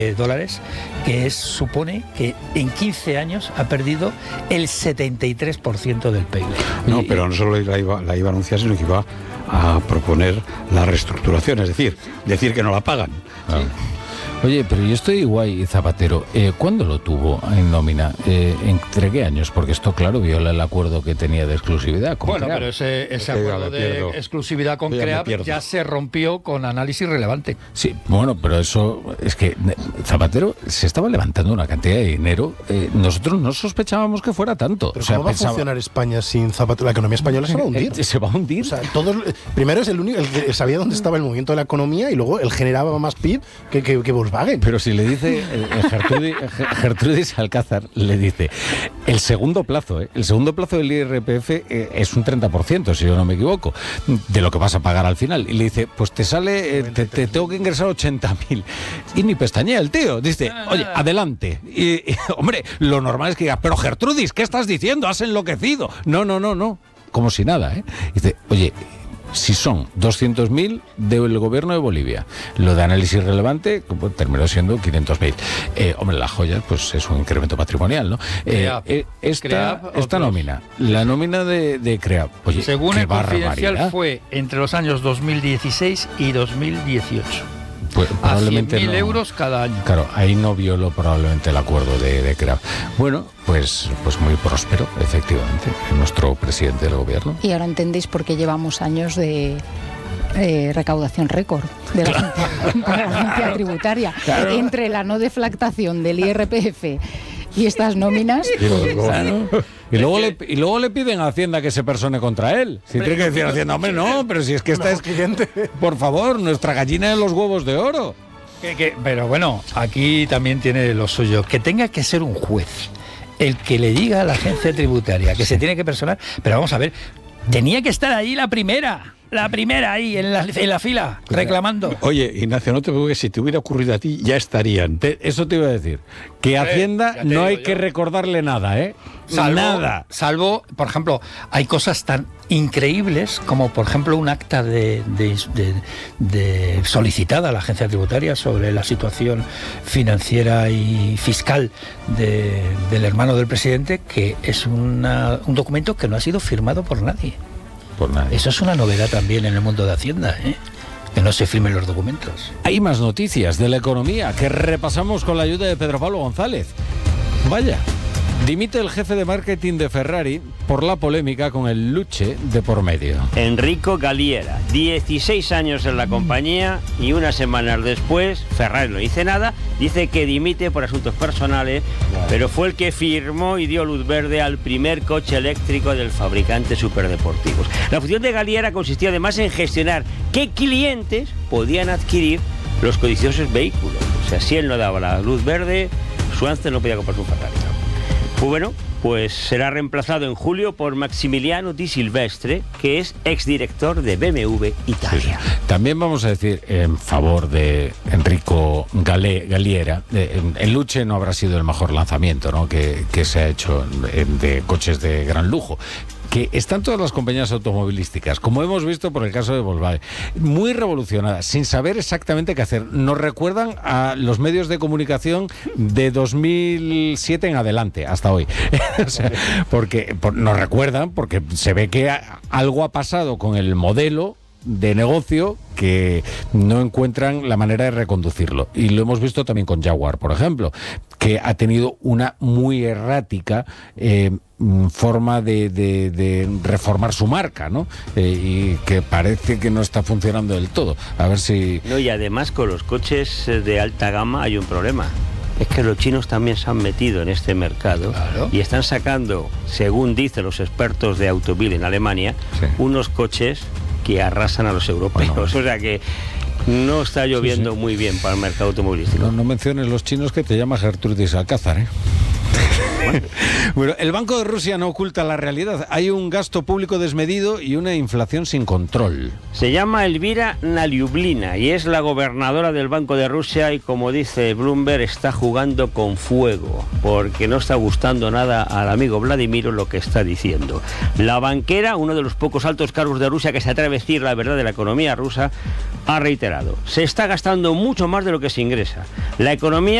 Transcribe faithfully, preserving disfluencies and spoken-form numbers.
dólares, que es, supone que en quince años ha perdido el setenta y tres por ciento del P I B. No, pero no solo la iba, la iba a anunciar, sino que iba a proponer la reestructuración, es decir, decir que no la pagan. Ah. Sí. Oye, pero yo estoy igual, Zapatero. Eh, ¿Cuándo lo tuvo en nómina? Eh, ¿Entre qué años? Porque esto, claro, viola el acuerdo que tenía de exclusividad con Bueno, CREAP. pero ese, ese acuerdo de exclusividad con CREAP ya, ya se rompió con análisis relevante. Sí, bueno, pero eso es que Zapatero se estaba levantando una cantidad de dinero. Eh, nosotros no sospechábamos que fuera tanto. Pero o sea, ¿cómo va pensaba... a funcionar España sin Zapatero? La economía española se va a hundir. Se va a hundir. O sea, todos, primero es el único, el que sabía dónde estaba el movimiento de la economía y luego él generaba más P I B que, que, que Volkswagen. Pero si le dice eh, Gertrudis, Gertrudis Alcázar, le dice el segundo plazo, eh, el segundo plazo del I R P F eh, es un treinta por ciento, si yo no me equivoco, de lo que vas a pagar al final. Y le dice, pues te sale, eh, te, te tengo que ingresar ochenta mil. Y ni pestañea el tío. Dice, oye, adelante. Y, y, hombre, lo normal es que diga, pero Gertrudis, ¿qué estás diciendo? Has enloquecido. No, no, no, no. Como si nada, ¿eh? Dice, oye, si son doscientos mil del gobierno de Bolivia, lo de análisis relevante pues, terminó siendo quinientos mil. Eh, hombre, las joyas, pues es un incremento patrimonial, ¿no? Eh, eh, esta Creap, esta nómina, la nómina de, de CREAP, oye, según qué el Confidencial, barbaridad. fue entre los años dos mil dieciséis y dos mil dieciocho. Pues, a cien mil no, euros cada año. Claro, ahí no violó probablemente el acuerdo de, de CREAP. Bueno, pues, pues muy próspero, efectivamente, nuestro presidente del gobierno. Y ahora entendéis por qué llevamos años de eh, recaudación récord de la, claro. agencia, para la agencia tributaria. Claro. Entre la no deflactación del I R P F y estas nóminas. Y luego, claro. y, luego le, y luego le piden a Hacienda que se persone contra él. Si tiene que decir a Hacienda, hombre, no, pero si es que esta es cliente. Por favor, nuestra gallina de los huevos de oro. Que, que, pero bueno, aquí también tiene lo suyo. Que tenga que ser un juez el que le diga a la agencia tributaria que se tiene que personar. Pero vamos a ver, tenía que estar ahí la primera. La primera ahí, en la, en la fila, reclamando. Oye, Ignacio, no te preocupes, si te hubiera ocurrido a ti, ya estarían. Te, eso te iba a decir. Que a Hacienda no hay yo. que recordarle nada, ¿eh? Salvo, nada. Salvo, por ejemplo, hay cosas tan increíbles como, por ejemplo, un acta de, de, de, de solicitada a la agencia tributaria sobre la situación financiera y fiscal de, del hermano del presidente, que es una, un documento que no ha sido firmado por nadie. Por nadie. Eso es una novedad también en el mundo de Hacienda, ¿eh? Que no se firmen los documentos. Hay más noticias de la economía que repasamos con la ayuda de Pedro Pablo González. Vaya. Dimite el jefe de marketing de Ferrari por la polémica con el Luce de por medio. Enrico Galliera, dieciséis años en la compañía y unas semanas después, Ferrari no dice nada, dice que dimite por asuntos personales, claro. Pero fue el que firmó y dio luz verde al primer coche eléctrico del fabricante superdeportivos. La función de Galliera consistía además en gestionar qué clientes podían adquirir los codiciosos vehículos. O sea, si él no daba la luz verde, Schwanzer no podía comprarse un Ferrari. Pues bueno, pues será reemplazado en julio por Maximiliano Di Silvestre, que es exdirector de B M W Italia. Sí, sí. También vamos a decir en favor de Enrico Galé, Galliera, eh, el Luce no habrá sido el mejor lanzamiento, ¿no? que, que se ha hecho de, de coches de gran lujo, que están todas las compañías automovilísticas, como hemos visto por el caso de Volkswagen, muy revolucionadas, sin saber exactamente qué hacer. Nos recuerdan a los medios de comunicación de dos mil siete en adelante, hasta hoy. O sea, porque por, nos recuerdan, porque se ve que a, algo ha pasado con el modelo de negocio que no encuentran la manera de reconducirlo. Y lo hemos visto también con Jaguar, por ejemplo, que ha tenido una muy errática eh, forma de, de, de reformar su marca, ¿no? Eh, y que parece que no está funcionando del todo. A ver si... No, y además con los coches de alta gama hay un problema. Es que los chinos también se han metido en este mercado, claro. Y están sacando, según dicen los expertos de Automobil en Alemania, sí. unos coches que arrasan a los europeos. Bueno, o sea que no está lloviendo sí, sí. muy bien para el mercado automovilístico. No, no menciones los chinos, que te llama Gertrudis Alcázar, ¿eh? Bueno, el Banco de Rusia no oculta la realidad. Hay un gasto público desmedido y una inflación sin control. Se llama Elvira Naliublina y es la gobernadora del Banco de Rusia y, como dice Bloomberg, está jugando con fuego porque no está gustando nada al amigo Vladimir lo que está diciendo. La banquera, uno de los pocos altos cargos de Rusia que se atreve a decir la verdad de la economía rusa, ha reiterado: se está gastando mucho más de lo que se ingresa. La economía